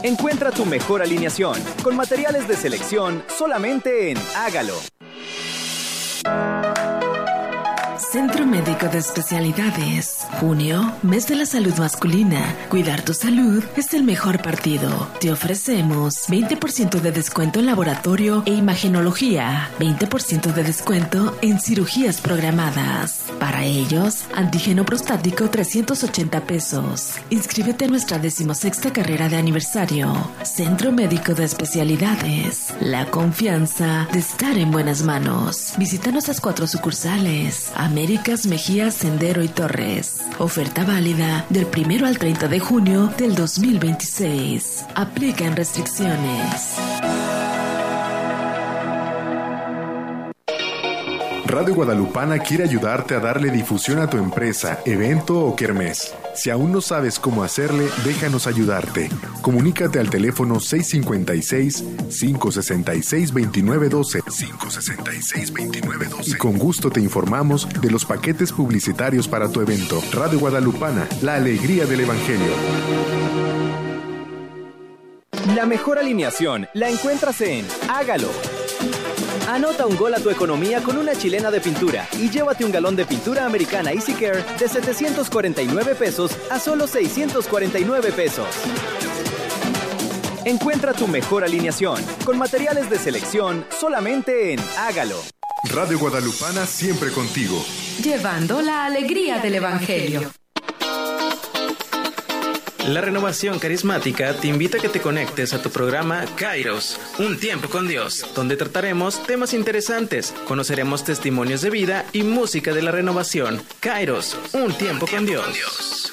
Encuentra tu mejor alineación con materiales de selección solamente en Hágalo. Centro Médico de Especialidades. Junio, mes de la salud masculina. Cuidar tu salud es el mejor partido. Te ofrecemos 20% de descuento en laboratorio e imagenología, 20% de descuento en cirugías programadas. Para ellos, antígeno prostático 380 pesos. Inscríbete a nuestra 16ª carrera de aniversario. Centro Médico de Especialidades. La confianza de estar en buenas manos. Visita nuestras 4 sucursales: Américas, Mejía, Sendero y Torres. Oferta válida del 1 al 30 de junio del 2026. Aplican restricciones. Radio Guadalupana quiere ayudarte a darle difusión a tu empresa, evento o kermés. Si aún no sabes cómo hacerle, déjanos ayudarte. Comunícate al teléfono 656-566-2912. 566-2912. Y con gusto te informamos de los paquetes publicitarios para tu evento. Radio Guadalupana, la alegría del Evangelio. La mejor alineación la encuentras en Hágalo. Anota un gol a tu economía con una chilena de pintura y llévate un galón de pintura americana Easy Care de 749 pesos a solo 649 pesos. Encuentra tu mejor alineación con materiales de selección solamente en Hágalo. Radio Guadalupana siempre contigo. Llevando la alegría del Evangelio. La Renovación Carismática te invita a que te conectes a tu programa Kairos, Un Tiempo con Dios, donde trataremos temas interesantes, conoceremos testimonios de vida y música de la renovación. Kairos, Un Tiempo con Dios.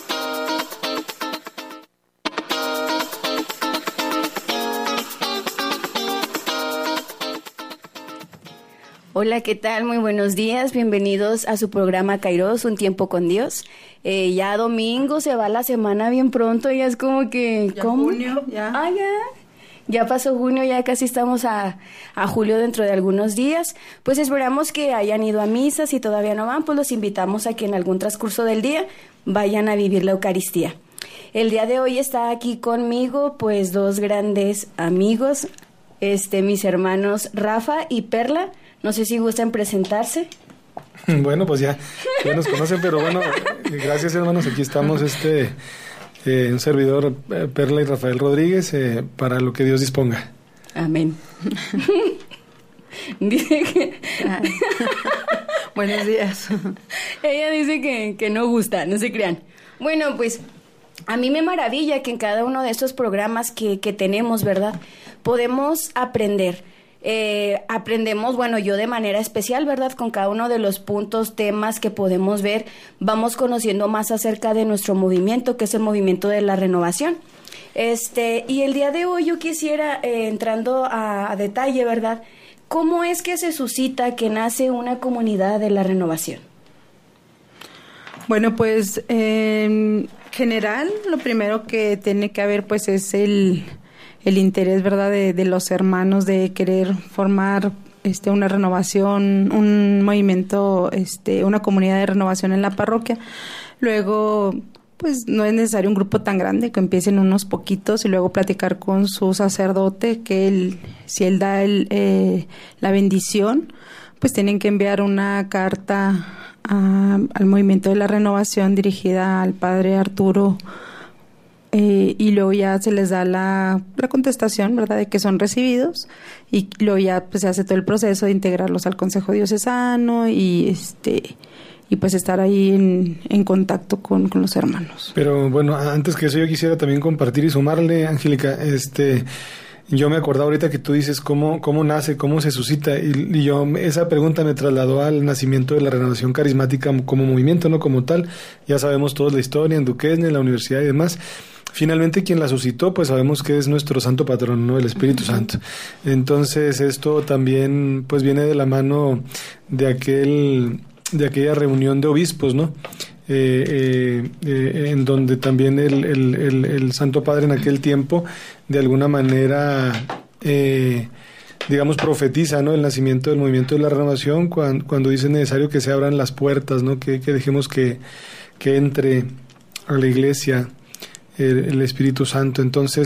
Hola, ¿qué tal? Muy buenos días. Bienvenidos a su programa Kairos, Un Tiempo con Dios. Ya domingo, se va la semana bien pronto, ya es como que... Ya ¿cómo? junio, ya. Ah, ya. Ya pasó junio, ya casi estamos a julio dentro de algunos días. Pues esperamos que hayan ido a misa. Si todavía no van, pues los invitamos a que en algún transcurso del día vayan a vivir la Eucaristía. El día de hoy está aquí conmigo, pues, 2 grandes amigos, mis hermanos Rafa y Perla. No sé si gustan presentarse. Bueno, pues ya nos conocen, pero bueno, gracias hermanos, aquí estamos un servidor, Perla y Rafael Rodríguez, para lo que Dios disponga. Amén. Dice que... Buenos días. Ella dice que no gusta, no se crean. Bueno, pues a mí me maravilla que en cada uno de estos programas que tenemos, ¿verdad? Podemos aprender. Aprendemos, bueno, yo de manera especial, ¿verdad? Con cada uno de los puntos, temas que podemos ver, vamos conociendo más acerca de nuestro movimiento, que es el movimiento de la renovación. Y el día de hoy yo quisiera, entrando a detalle, ¿verdad? ¿Cómo es que se suscita, que nace una comunidad de la renovación? Bueno, pues en general lo primero que tiene que haber pues es el interés, ¿verdad?, de los hermanos de querer formar una renovación, un movimiento, una comunidad de renovación en la parroquia. Luego, pues no es necesario un grupo tan grande, que empiecen unos poquitos y luego platicar con su sacerdote, que si él da la bendición, pues tienen que enviar una carta al movimiento de la renovación dirigida al padre Arturo, y luego ya se les da la contestación, ¿verdad?, de que son recibidos, y luego ya pues se hace todo el proceso de integrarlos al Consejo Diocesano y pues estar ahí en contacto con los hermanos. Pero bueno, antes que eso yo quisiera también compartir y sumarle, Angélica, yo me acordaba ahorita que tú dices cómo nace, cómo se suscita, y yo esa pregunta me trasladó al nacimiento de la Renovación Carismática como movimiento, no como tal. Ya sabemos todos la historia en Duquesne, en la universidad y demás. Finalmente quien la suscitó, pues sabemos que es nuestro santo patrón, ¿no?, el Espíritu Santo. Entonces esto también pues viene de la mano de aquella reunión de obispos, ¿no? En donde también el Santo Padre en aquel tiempo de alguna manera digamos profetiza, ¿no?, el nacimiento del movimiento de la renovación, cuando dice necesario que se abran las puertas, ¿no?, que dejemos que entre a la iglesia el Espíritu Santo. Entonces